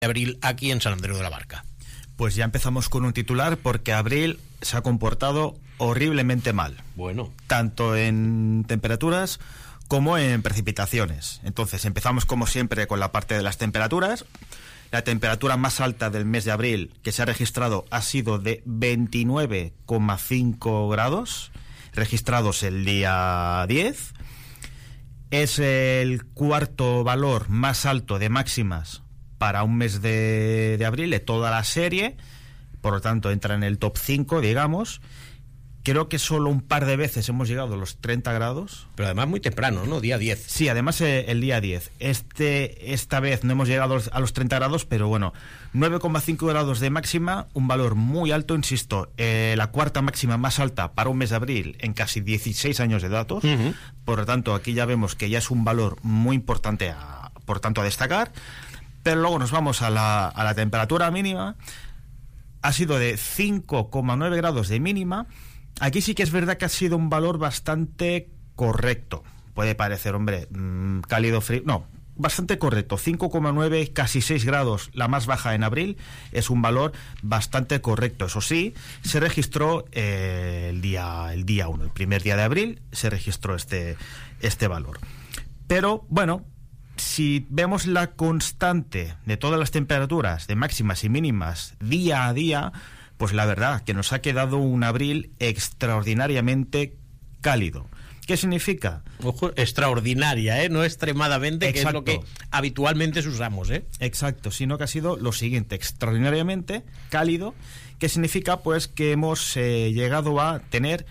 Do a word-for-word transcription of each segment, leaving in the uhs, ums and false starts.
de abril aquí en San Andreu de la Barca. Pues ya empezamos con un titular porque abril se ha comportado horriblemente mal. Bueno. Tanto en temperaturas como en precipitaciones. Entonces empezamos como siempre con la parte de las temperaturas. La temperatura más alta del mes de abril que se ha registrado ha sido de veintinueve coma cinco grados, registrados el día diez. Es el cuarto valor más alto de máximas para un mes de, de abril de toda la serie, por lo tanto entra en el top cinco, digamos. Creo que solo un par de veces hemos llegado a los treinta grados. Pero además muy temprano, ¿no? Día diez. Sí, además eh, el día diez. Este, esta vez no hemos llegado a los treinta grados, pero bueno, nueve coma cinco grados de máxima, un valor muy alto, insisto, eh, la cuarta máxima más alta para un mes de abril en casi dieciséis años de datos. Uh-huh. Por lo tanto, aquí ya vemos que ya es un valor muy importante, a, por tanto, a destacar. Pero luego nos vamos a la, a la temperatura mínima. Ha sido de cinco coma nueve grados de mínima. Aquí sí que es verdad que ha sido un valor bastante correcto. Puede parecer, hombre, mmm, cálido, frío. No, bastante correcto. cinco coma nueve, casi seis grados, la más baja en abril. Es un valor bastante correcto. Eso sí, se registró eh, el día el día uno, el primer día de abril, se registró este, este valor. Pero, bueno, si vemos la constante de todas las temperaturas, de máximas y mínimas, día a día, pues la verdad que nos ha quedado un abril extraordinariamente cálido. ¿Qué significa? Ojo, extraordinaria, ¿eh? No extremadamente, Exacto. Que es lo que habitualmente usamos, ¿eh? Exacto, sino que ha sido lo siguiente, extraordinariamente cálido, que significa pues que hemos eh, llegado a tener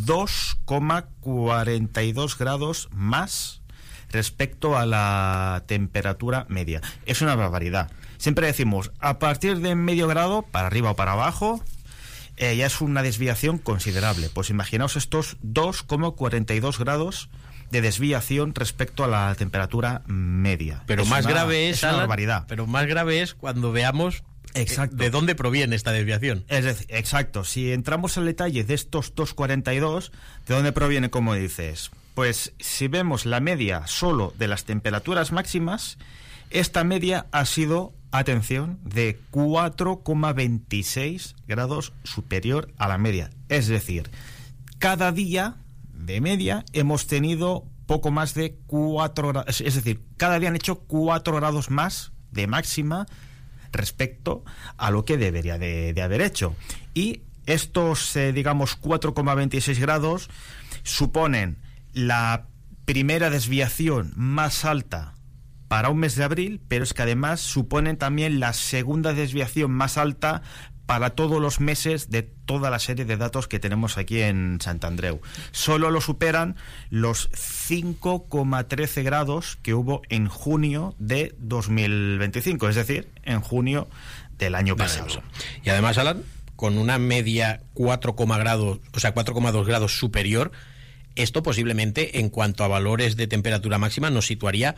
dos coma cuarenta y dos grados más respecto a la temperatura media. Es una barbaridad. Siempre decimos, a partir de medio grado, para arriba o para abajo, eh, ya es una desviación considerable. Pues imaginaos estos dos coma cuarenta y dos grados de desviación respecto a la temperatura media. Pero es más una, grave es, es una Alan, barbaridad. Pero más grave es cuando veamos exacto. de dónde proviene esta desviación. Es decir, exacto. Si entramos al detalle de estos dos coma cuarenta y dos, ¿de dónde proviene, como dices? Pues si vemos la media solo de las temperaturas máximas, esta media ha sido, atención, de cuatro coma veintiséis grados superior a la media. Es decir, cada día de media hemos tenido poco más de cuatro grados, es decir, cada día han hecho cuatro grados más de máxima respecto a lo que debería de, de haber hecho. Y estos, eh, digamos, cuatro coma veintiséis grados suponen la primera desviación más alta para un mes de abril, pero es que además suponen también la segunda desviación más alta para todos los meses de toda la serie de datos que tenemos aquí en Sant Andreu. Solo lo superan los cinco coma trece grados que hubo en junio de dos mil veinticinco, es decir, en junio del año pasado. Y además, Alan, con una media cuatro grados, o sea, cuatro coma dos grados superior, esto posiblemente, en cuanto a valores de temperatura máxima, nos situaría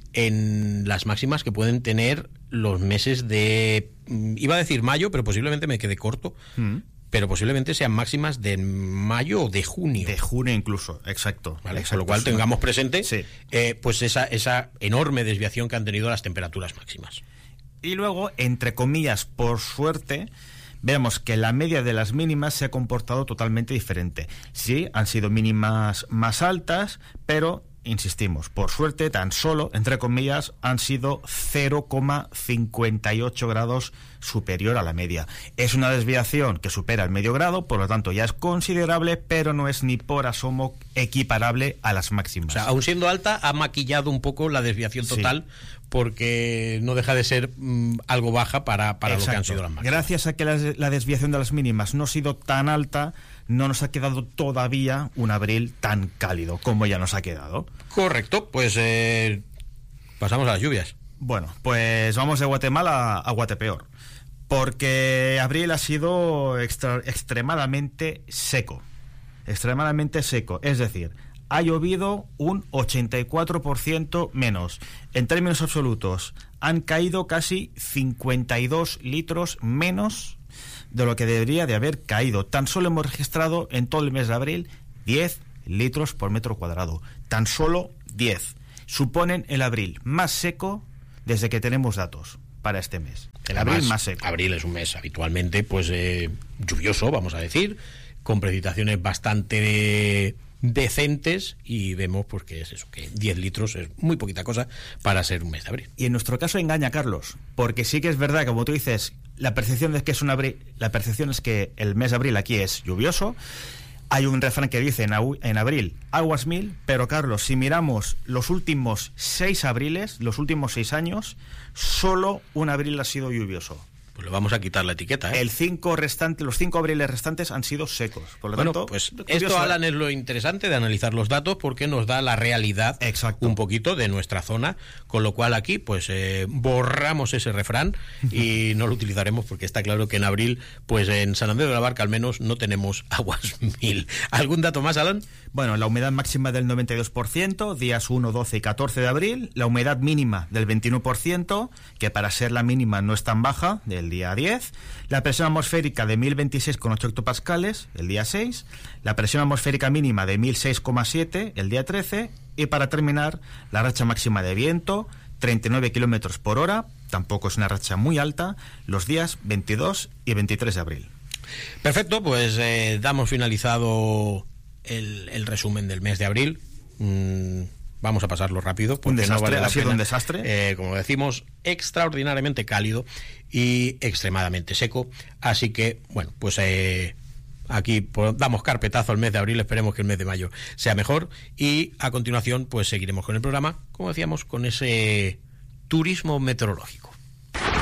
en las máximas que pueden tener los meses de... Iba a decir mayo, pero posiblemente me quedé corto. Mm. Pero posiblemente sean máximas de mayo o de junio. De junio incluso, exacto. Vale, exacto, con lo cual sí. tengamos presente sí. eh, pues esa, esa enorme desviación que han tenido las temperaturas máximas. Y luego, entre comillas, por suerte, vemos que la media de las mínimas se ha comportado totalmente diferente. Sí, han sido mínimas más altas, pero, insistimos, por suerte, tan solo, entre comillas, han sido cero coma cincuenta y ocho grados superior a la media. Es una desviación que supera el medio grado, por lo tanto ya es considerable, pero no es ni por asomo equiparable a las máximas. O sea, aun siendo alta, ha maquillado un poco la desviación total, sí, porque no deja de ser mmm, algo baja para, para lo que han sido las máximas. Gracias a que la, la desviación de las mínimas no ha sido tan alta, no nos ha quedado todavía un abril tan cálido como ya nos ha quedado. Correcto, pues eh, pasamos a las lluvias. Bueno, pues vamos de Guatemala a Guatepeor, porque abril ha sido extra, extremadamente seco, extremadamente seco, es decir, ha llovido un ochenta y cuatro por ciento menos. En términos absolutos, han caído casi cincuenta y dos litros menos de lo que debería de haber caído. Tan solo hemos registrado en todo el mes de abril diez litros por metro cuadrado. Tan solo diez. Suponen el abril más seco desde que tenemos datos. para este mes. El Además, abril más seco. Abril es un mes habitualmente pues eh, lluvioso, vamos a decir, con precipitaciones bastante decentes, y vemos pues que es eso, que diez litros es muy poquita cosa para ser un mes de abril. Y en nuestro caso engaña, Carlos, porque sí que es verdad, como tú dices, la percepción es que es un abril, la percepción es que el mes de abril aquí es lluvioso. Hay un refrán que dice en, en abril, aguas mil, pero Carlos, si miramos los últimos seis abriles, los últimos seis años, solo un abril ha sido lluvioso. Pues le vamos a quitar la etiqueta, ¿eh? El cinco restante, los cinco abriles restantes han sido secos. Por lo bueno, tanto, pues curioso. Esto, Alan, es lo interesante de analizar los datos, porque nos da la realidad Exacto. un poquito de nuestra zona, con lo cual aquí pues eh, borramos ese refrán y no lo utilizaremos, porque está claro que en abril, pues en San Andrés de la Barca al menos no tenemos aguas mil. ¿Algún dato más, Alan? Bueno, la humedad máxima del noventa y dos por ciento, días uno, doce y catorce de abril. La humedad mínima del veintiuno por ciento, que para ser la mínima no es tan baja, del día diez. La presión atmosférica de mil veintiséis coma ocho hectopascales, el día seis. La presión atmosférica mínima de mil seis coma siete, el día trece. Y para terminar, la racha máxima de viento, treinta y nueve kilómetros por hora, tampoco es una racha muy alta, los días veintidós y veintitrés de abril. Perfecto, pues eh, damos finalizado el, el resumen del mes de abril. Mm, vamos a pasarlo rápido, porque un desastre, no vale la ha sido pena. un desastre. Eh, como decimos, extraordinariamente cálido y extremadamente seco. Así que, bueno, pues eh, aquí pues, damos carpetazo al mes de abril. Esperemos que el mes de mayo sea mejor. Y a continuación, pues seguiremos con el programa, como decíamos, con ese turismo meteorológico.